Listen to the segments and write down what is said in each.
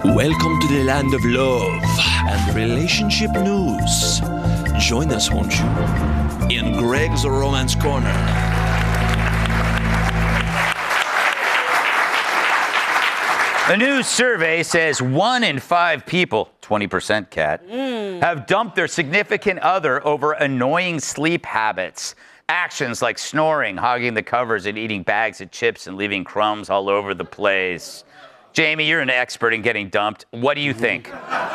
Welcome to the land of love and relationship news. Join us, won't you, in Greg's Romance Corner. A new survey says 1 in 5 people, 20% Kat, have dumped their significant other over annoying sleep habits. Actions like snoring, hogging the covers, and eating bags of chips and leaving crumbs all over the place. Jamie, you're an expert in getting dumped. What do you think?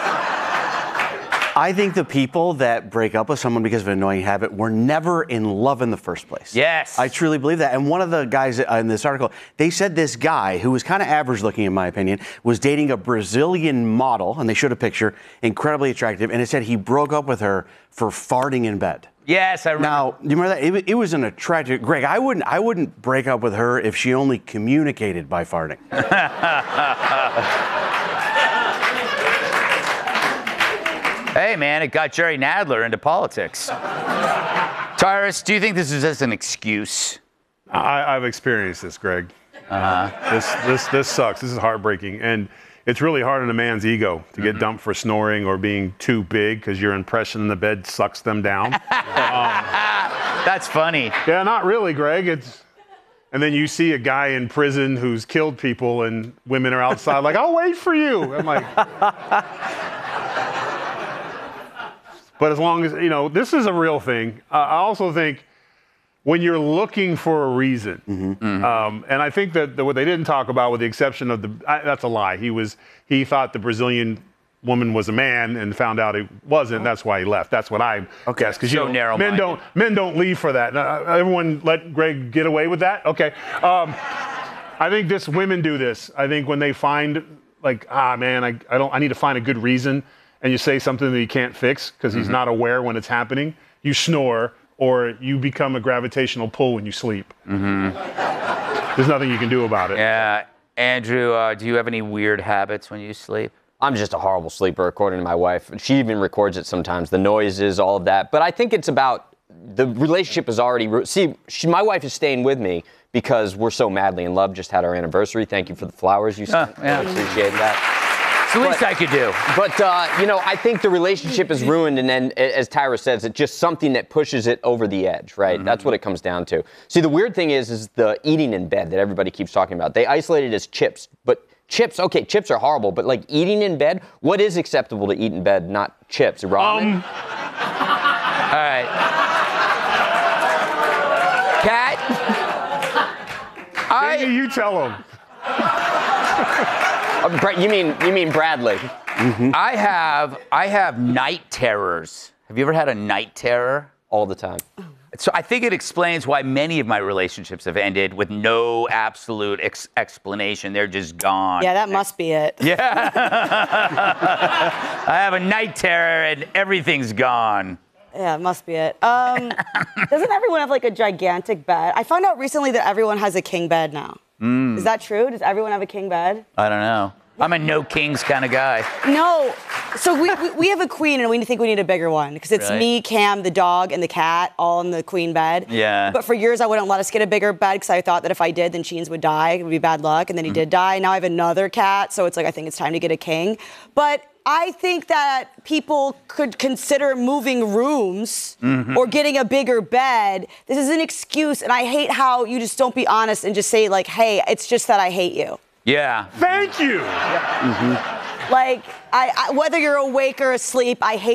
I think the people that break up with someone because of an annoying habit were never in love in the first place. Yes. I truly believe that. And one of the guys in this article, they said this guy, who was kind of average looking in my opinion, was dating a Brazilian model, and they showed a picture, incredibly attractive, and it said he broke up with her for farting in bed. Yes, I remember. Now, you remember that? It was an attractive... Greg, I wouldn't break up with her if she only communicated by farting. Hey, man, it got Jerry Nadler into politics. Tyrus, do you think this is just an excuse? I've experienced this, Greg. This sucks. This is heartbreaking. And it's really hard on a man's ego to get dumped for snoring or being too big because your impression in the bed sucks them down. That's funny. Yeah, not really, Greg. And then you see a guy in prison who's killed people and women are outside like, I'll wait for you. I'm like... But as long as, this is a real thing. I also think when you're looking for a reason, and I think that what they didn't talk about, with the exception of that's a lie. He thought the Brazilian woman was a man and found out he wasn't. That's why he left. That's what I guess. Because men don't leave for that. Everyone let Greg get away with that. Okay. I think women do this. I think when they find I need to find a good reason. And you say something that you can't fix because he's not aware when it's happening, you snore or you become a gravitational pull when you sleep. There's nothing you can do about it. Yeah. Andrew, do you have any weird habits when you sleep? I'm just a horrible sleeper, according to my wife. She even records it sometimes, the noises, all of that. But I think it's about the relationship is already... my wife is staying with me because we're so madly in love. Just had our anniversary. Thank you for the flowers you sent. Yeah. I appreciate that. It's the least I could do. But, I think the relationship is ruined, and then, as Tyra says, it's just something that pushes it over the edge, right? That's what it comes down to. See, the weird thing is the eating in bed that everybody keeps talking about. They isolate it as chips, but chips are horrible, but eating in bed, what is acceptable to eat in bed, not chips? Ramen? All right. Kat? Maybe you tell him. You mean Bradley? I have night terrors. Have you ever had a night terror? All the time. So I think it explains why many of my relationships have ended with no absolute explanation. They're just gone. Yeah, that must be it. Yeah. I have a night terror and everything's gone. Yeah, it must be it. Doesn't everyone have a gigantic bed? I found out recently that everyone has a king bed now. Is that true? Does everyone have a king bed? I don't know. I'm a no kings kind of guy. No. So we have a queen, and we think we need a bigger one because it's me, Cam, the dog, and the cat all in the queen bed. Yeah. But for years, I wouldn't let us get a bigger bed because I thought that if I did, then Cheens would die. It would be bad luck. And then he did die. Now I have another cat, so it's I think it's time to get a king. But I think that people could consider moving rooms or getting a bigger bed. This is an excuse, and I hate how you just don't be honest and just say, hey, it's just that I hate you. Yeah. Thank you. Whether you're awake or asleep, I hate